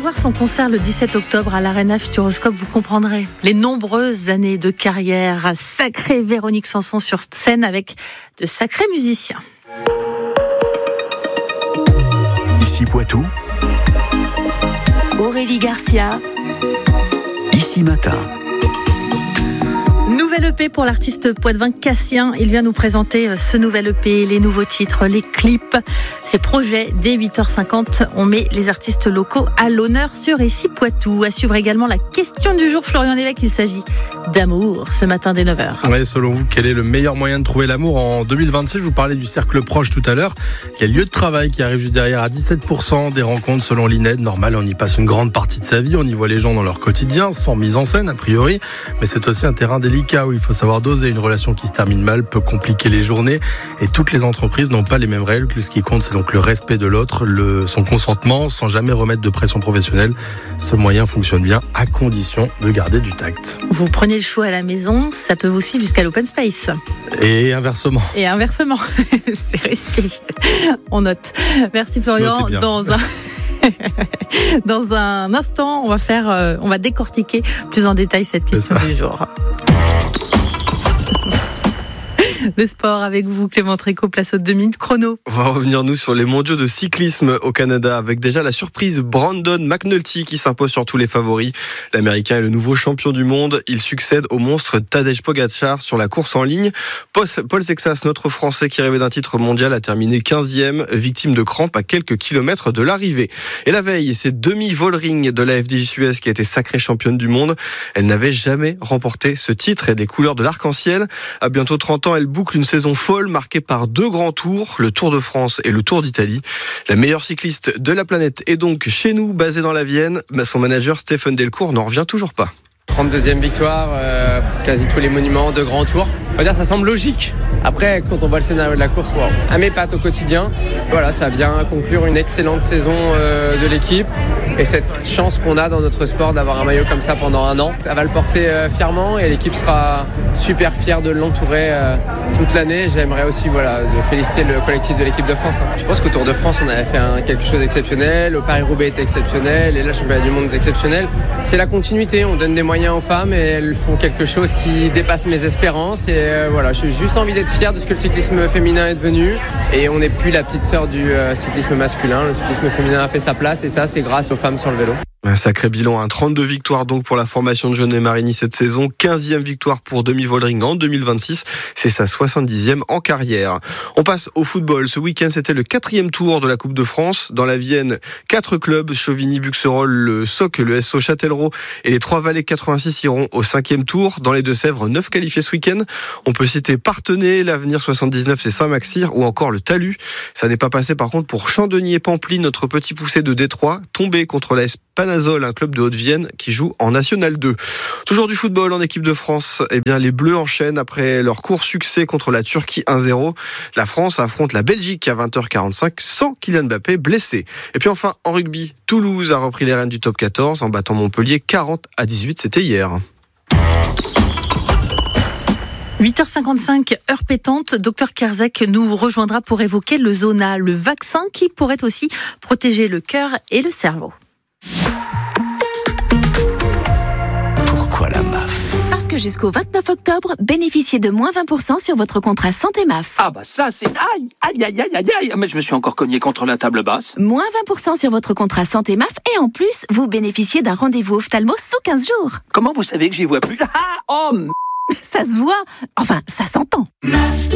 voir son concert le 17 octobre à l'Arena Futuroscope, vous comprendrez les nombreuses années de carrière. Sacrée Véronique Sanson sur scène avec de sacrés musiciens. Ici Poitou, Aurélie Garcia, Ici Matin. Nouvel EP pour l'artiste poitevin Cassien. Il vient nous présenter ce nouvel EP, les nouveaux titres, les clips, ses projets. Dès 8h50, on met les artistes locaux à l'honneur sur Ici Poitou. À suivre également la question du jour, Florian Lévesque. Il s'agit d'amour ce matin dès 9h. Ouais, selon vous, quel est le meilleur moyen de trouver l'amour en 2026 ? Je vous parlais du cercle proche tout à l'heure. Il y a le lieu de travail qui arrive juste derrière à 17% des rencontres selon l'INED. Normal, on y passe une grande partie de sa vie. On y voit les gens dans leur quotidien, sans mise en scène a priori. Mais c'est aussi un terrain délicat où il faut savoir doser. Une relation qui se termine mal peut compliquer les journées. Et toutes les entreprises n'ont pas les mêmes règles. Ce qui compte, c'est donc le respect de l'autre, son consentement, sans jamais remettre de pression professionnelle. Ce moyen fonctionne bien à condition de garder du tact. Vous prenez le choix à la maison, ça peut vous suivre jusqu'à l'open space. Et inversement. C'est risqué. On note. Merci Florian. Dans un instant, on va décortiquer plus en détail cette question du jour. Le sport avec vous, Clément Tréco, place aux 2 minutes chrono. On va revenir nous sur les mondiaux de cyclisme au Canada avec déjà la surprise Brandon McNulty qui s'impose sur tous les favoris. L'Américain est le nouveau champion du monde. Il succède au monstre Tadej Pogačar sur la course en ligne. Paul Sexas, notre Français qui rêvait d'un titre mondial, a terminé 15e, victime de crampes à quelques kilomètres de l'arrivée. Et la veille, c'est Demi Vollering de la FDJ Suez qui a été sacrée championne du monde. Elle n'avait jamais remporté ce titre et des couleurs de l'arc-en-ciel. À bientôt 30 ans, elle boucle une saison folle marquée par 2 grands tours, le Tour de France et le Tour d'Italie. La meilleure cycliste de la planète est donc chez nous, basée dans la Vienne. Son manager Stéphane Delcourt n'en revient toujours pas. 32e victoire, quasi tous les monuments, 2 grands tours. On va dire ça semble logique. Après, quand on voit le scénario de la course, wow. À mes pattes au quotidien, voilà, ça vient conclure une excellente saison de l'équipe. Et cette chance qu'on a dans notre sport d'avoir un maillot comme ça pendant 1 an, elle va le porter fièrement et l'équipe sera super fière de l'entourer toute l'année. J'aimerais aussi de féliciter le collectif de l'équipe de France. Je pense qu'au Tour de France, on avait fait quelque chose d'exceptionnel. Au Paris-Roubaix était exceptionnel et là, le championnat du monde est exceptionnel. C'est la continuité, on donne des moyens aux femmes et elles font quelque chose qui dépasse mes espérances. Et j'ai juste envie d'être fier de ce que le cyclisme féminin est devenu. Et on n'est plus la petite sœur du cyclisme masculin. Le cyclisme féminin a fait sa place et ça, c'est grâce aux femmes sur le vélo. Un sacré bilan, 32 victoires donc pour la formation de Jeunet Marini cette saison, 15e victoire pour Demi Vollering en 2026, c'est sa 70e en carrière. On passe au football, ce week-end c'était le 4e tour de la Coupe de France. Dans la Vienne, 4 clubs, Chauvigny, Buxerolles, le SOC, le SO Châtellerault et les 3 Vallées 86 iront au 5e tour. Dans les Deux-Sèvres, 9 qualifiés ce week-end. On peut citer Parthenay, l'Avenir 79, c'est Saint-Maxir ou encore le Talus. Ça n'est pas passé par contre pour Chandonnier-Pamply, notre petit poussé de Détroit, tombé contre l'AS Panazol, un club de Haute-Vienne qui joue en National 2. Toujours du football en équipe de France. Les Bleus enchaînent après leur court succès contre la Turquie 1-0. La France affronte la Belgique à 20h45 sans Kylian Mbappé blessé. Et puis enfin, en rugby, Toulouse a repris les rênes du top 14 en battant Montpellier 40-18, c'était hier. 8h55, heure pétante, Dr Kerzek nous rejoindra pour évoquer le Zona, le vaccin qui pourrait aussi protéger le cœur et le cerveau. Pourquoi la MAF ? parce que jusqu'au 29 octobre, bénéficiez de moins 20% sur votre contrat santé MAF. Ah bah ça c'est... Aïe, mais je me suis encore cogné contre la table basse. Moins 20% sur votre contrat santé MAF et en plus, vous bénéficiez d'un rendez-vous ophtalmo sous 15 jours. Comment vous savez que j'y vois plus? Ça se voit, enfin ça s'entend. MAF,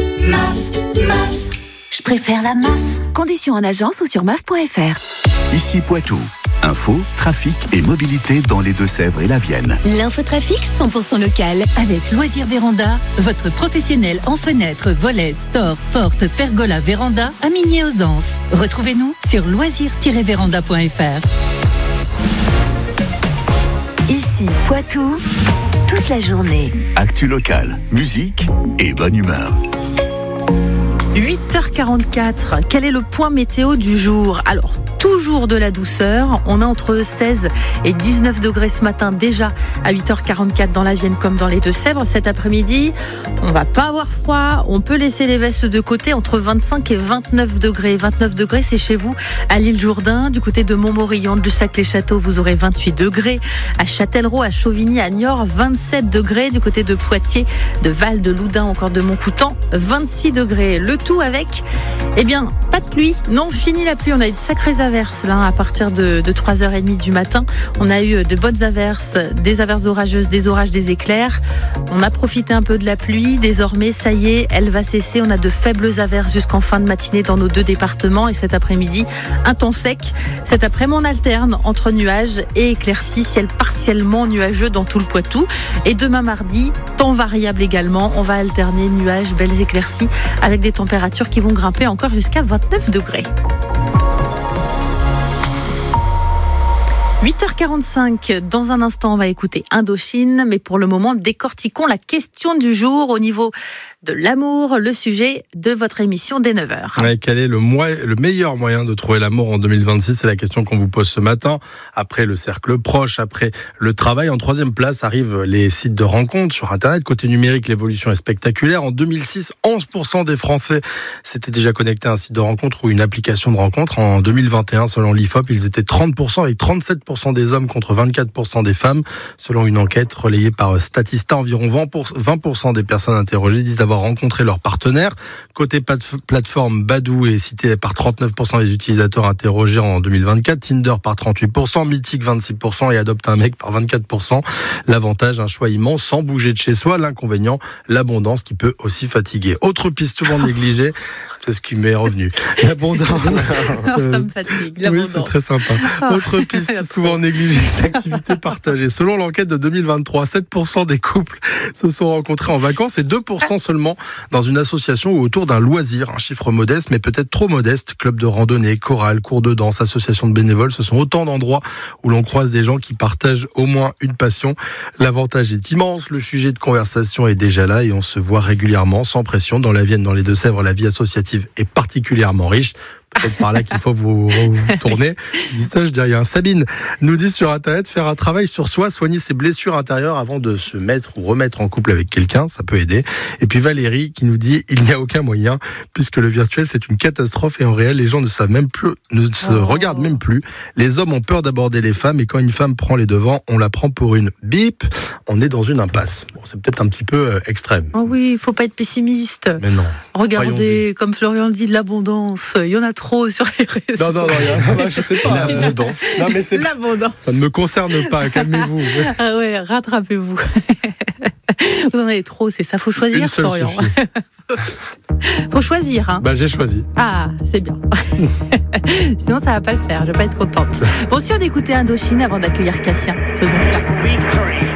je préfère la MAF. Conditions en agence ou sur MAF.fr. Ici Poitou. Info, trafic et mobilité dans les Deux-Sèvres et la Vienne. L'infotrafic 100% local avec Loisirs Véranda, votre professionnel en fenêtres, volets, stores, portes, pergola, véranda à Migné-aux-Anses. Retrouvez-nous sur loisirs-véranda.fr. Ici Poitou, toute la journée. Actu local, musique et bonne humeur. 8h44, quel est le point météo du jour ? Alors, toujours de la douceur. On a entre 16 et 19 degrés ce matin, déjà à 8h44 dans la Vienne comme dans les Deux-Sèvres. Cet après-midi, on va pas avoir froid. On peut laisser les vestes de côté, entre 25 et 29 degrés. 29 degrés, c'est chez vous à l'île Jourdain. Du côté de Montmorillon, de Lussac-les-Châteaux, vous aurez 28 degrés. À Châtellerault, à Chauvigny, à Niort, 27 degrés. Du côté de Poitiers, de Val, de Loudun, encore de Montcoutan, 26 degrés. Le tout avec, pas de pluie. Non, fini la pluie. On a eu de sacrées averses là à partir de 3h30 du matin. On a eu de bonnes averses, des averses orageuses, des orages, des éclairs. On a profité un peu de la pluie. Désormais, ça y est, elle va cesser. On a de faibles averses jusqu'en fin de matinée dans nos deux départements. Et cet après-midi, un temps sec. Cet après-midi, on alterne entre nuages et éclaircies. Ciel partiellement nuageux dans tout le Poitou. Et demain mardi, temps variable également. On va alterner nuages, belles éclaircies avec des températures qui vont grimper encore jusqu'à 29 degrés. 8h45, dans un instant on va écouter Indochine, mais pour le moment décortiquons la question du jour au niveau de l'amour, le sujet de votre émission dès 9h. Ouais, quel est le meilleur moyen de trouver l'amour en 2026 ? C'est la question qu'on vous pose ce matin. Après le cercle proche, après le travail, en troisième place arrivent les sites de rencontres sur Internet. Côté numérique, l'évolution est spectaculaire. En 2006, 11% des Français s'étaient déjà connectés à un site de rencontre ou une application de rencontre. En 2021, selon l'IFOP, ils étaient 30% avec 37% des hommes contre 24% des femmes. Selon une enquête relayée par Statista, environ 20% des personnes interrogées disent avoir rencontré leur partenaire. Côté plateforme, Badoo est cité par 39% des utilisateurs interrogés en 2024, Tinder par 38%, Mythique 26% et Adopte un mec par 24%. L'avantage, un choix immense sans bouger de chez soi. L'inconvénient, l'abondance qui peut aussi fatiguer. Autre piste souvent négligée, c'est ce qui m'est revenu. L'abondance. Ça me fatigue, l'abondance. Oui, c'est très sympa. Autre piste souvent négligée, c'est l'activité partagée. Selon l'enquête de 2023, 7% des couples se sont rencontrés en vacances et 2% seulement dans une association ou autour d'un loisir. Un chiffre modeste, mais peut-être trop modeste. Club de randonnée, chorale, cours de danse, association de bénévoles, ce sont autant d'endroits où l'on croise des gens qui partagent au moins une passion. L'avantage est immense, le sujet de conversation est déjà là et on se voit régulièrement, sans pression. Dans la Vienne, dans les Deux-Sèvres, la vie associative est particulièrement riche. Peut-être par là qu'il faut vous tourner. Je dis ça, je dis rien. Sabine nous dit sur Internet, faire un travail sur soi, soigner ses blessures intérieures avant de se mettre ou remettre en couple avec quelqu'un, ça peut aider. Et puis Valérie qui nous dit, il n'y a aucun moyen, puisque le virtuel c'est une catastrophe et en réel les gens ne savent même plus, ne se regardent même plus. Les hommes ont peur d'aborder les femmes et quand une femme prend les devants, on la prend pour une bip. On est dans une impasse. Bon, c'est peut-être un petit peu extrême. Oh oui, il faut pas être pessimiste. Mais non. Regardez, comme Florian le dit, de l'abondance. Il y en a trop sur les réseaux. Non, je sais pas. L'abondance. Non, mais c'est l'abondance. Ça ne me concerne pas, calmez-vous. Ah ouais, rattrapez-vous. Vous en avez trop, c'est ça, faut choisir, Florian. Faut choisir, hein. J'ai choisi. Ah, c'est bien. Sinon, ça va pas le faire, je vais pas être contente. Bon, si on écoutait Indochine avant d'accueillir Cassien, faisons ça. Victory.